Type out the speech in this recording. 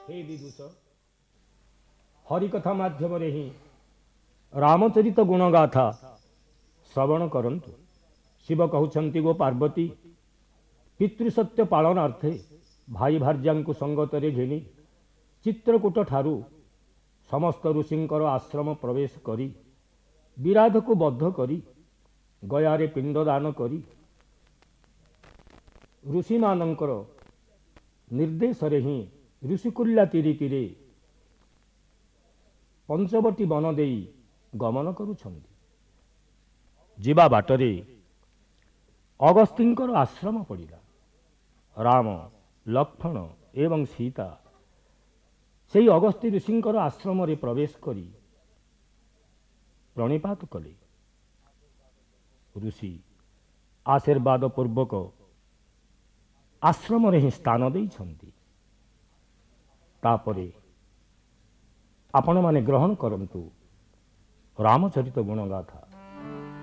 हे विदुष हरिकथा माध्यम ही रामचरित गुणगाथा श्रवण करंतु। शिव कहउछंती गो पार्वती पितृसत्य पालनार्थे भाई भार्यांकु संगतरे घिनी चित्रकूट ठारू समस्त ऋषिंकर आश्रम प्रवेश करी विराध को बद्ध करी गयारे पिंडदान करी ऋषि मानंकर निर्देश ही ऋषिकुल्या तीरे तीरे पंचवटी वन देई गमन करुछंती। जिबा बाटरे अगस्तींकर आश्रम पड़िला। राम लक्ष्मण एवं सीता सेई अगस्ती ऋषिंकर आश्रम रे प्रवेश करी प्रणिपात कले। ऋषि आशीर्वाद पूर्वक आश्रम रे ही स्थान देइछंती। तापरे आपण माने ग्रहण करंतु रामचरित गुणगाथा।